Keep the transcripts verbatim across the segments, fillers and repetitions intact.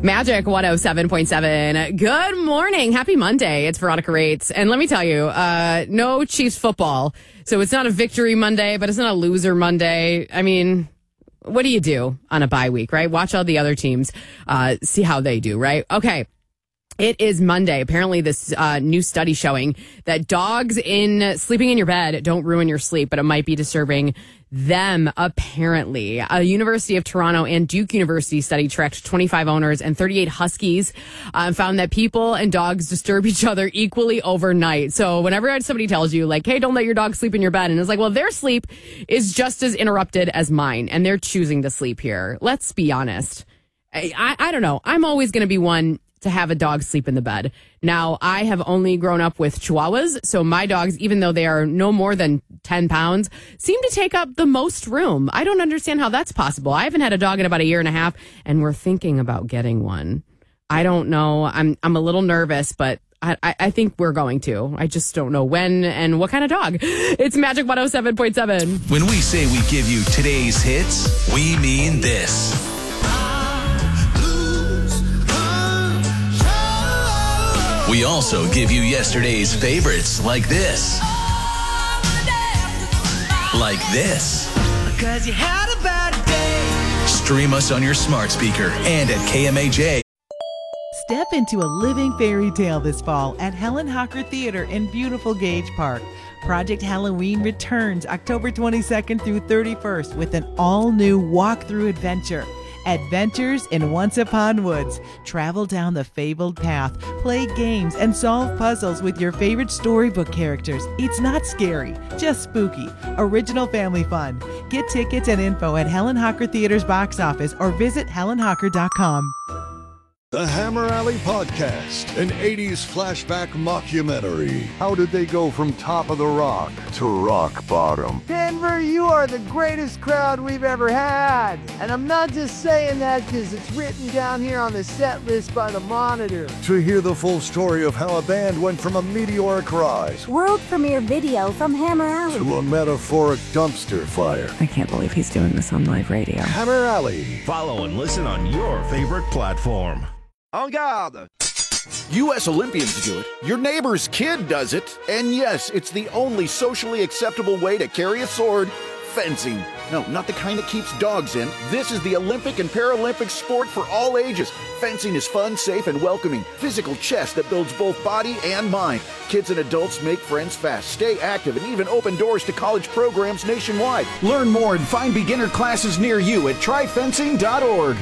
Magic one oh seven point seven. Good morning. Happy Monday. It's Veronica Rates. And let me tell you, uh, no Chiefs football. So it's not a victory Monday, but it's not a loser Monday. I mean, what do you do on a bye week, right? Watch all the other teams, uh, see how they do, right? Okay. It is Monday. Apparently, this uh, new study showing that dogs in sleeping in your bed don't ruin your sleep, but it might be disturbing them, apparently. A University of Toronto and Duke University study tracked twenty-five owners and thirty-eight huskies, uh, found that people and dogs disturb each other equally overnight. So whenever somebody tells you, like, hey, don't let your dog sleep in your bed, and it's like, well, their sleep is just as interrupted as mine, and they're choosing to sleep here. Let's be honest. I, I, I don't know. I'm always going to be one to have a dog sleep in the bed. Now, I have only grown up with Chihuahuas, so my dogs, even though they are no more than ten pounds, seem to take up the most room. I don't understand how that's possible. I haven't had a dog in about a year and a half, and we're thinking about getting one. I don't know. I'm I'm a little nervous, but I, I think we're going to. I just don't know when and what kind of dog. It's Magic one oh seven point seven. When we say we give you today's hits, we mean this. We also give you yesterday's favorites like this. Like this. Because you had a bad day. Stream us on your smart speaker and at K M A J. Step into a living fairy tale this fall at Helen Hocker Theater in beautiful Gage Park. Project Halloween returns October twenty-second through thirty-first with an all-new walkthrough adventure. Adventures in Once Upon Woods. Travel down the fabled path, play games, and solve puzzles with your favorite storybook characters. It's not scary, just spooky. Original family fun. Get tickets and info at Helen Hocker Theater's box office or visit helen hocker dot com. The Hammer Alley Podcast, an eighties flashback mockumentary. How did they go from top of the rock to rock bottom? Denver, you are the greatest crowd we've ever had. And I'm not just saying that because it's written down here on the set list by the Monitor. To hear the full story of how a band went from a meteoric rise, world premiere video from Hammer Alley, to a metaphoric dumpster fire. I can't believe he's doing this on live radio. Hammer Alley. Follow and listen on your favorite platform. En garde! U S Olympians do it, your neighbor's kid does it, and yes, it's the only socially acceptable way to carry a sword, fencing. No, not the kind that keeps dogs in. This is the Olympic and Paralympic sport for all ages. Fencing is fun, safe, and welcoming. Physical chess that builds both body and mind. Kids and adults make friends fast, stay active, and even open doors to college programs nationwide. Learn more and find beginner classes near you at try fencing dot org.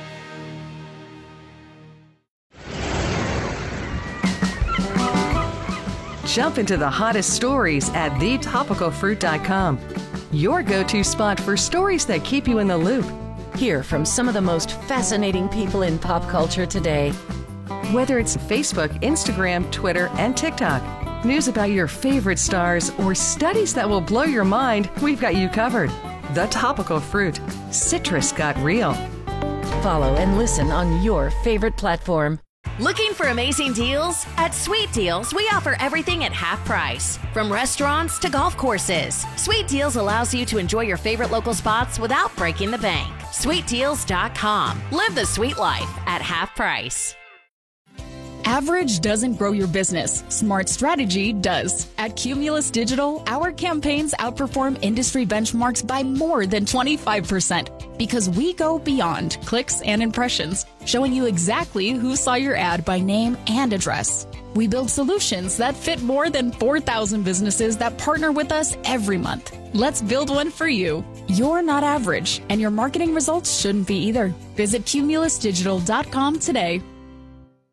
Jump into the hottest stories at the topical fruit dot com. Your go-to spot for stories that keep you in the loop. Hear from some of the most fascinating people in pop culture today. Whether it's Facebook, Instagram, Twitter, and TikTok, news about your favorite stars, or studies that will blow your mind, we've got you covered. The Topical Fruit. Citrus got real. Follow and listen on your favorite platform. Looking for amazing deals? At Sweet Deals, we offer everything at half price. From restaurants to golf courses, Sweet Deals allows you to enjoy your favorite local spots without breaking the bank. sweet deals dot com. Live the sweet life at half price. Average doesn't grow your business. Smart strategy does. At Cumulus Digital, our campaigns outperform industry benchmarks by more than twenty-five percent because we go beyond clicks and impressions, showing you exactly who saw your ad by name and address. We build solutions that fit more than four thousand businesses that partner with us every month. Let's build one for you. You're not average, and your marketing results shouldn't be either. Visit cumulus digital dot com today.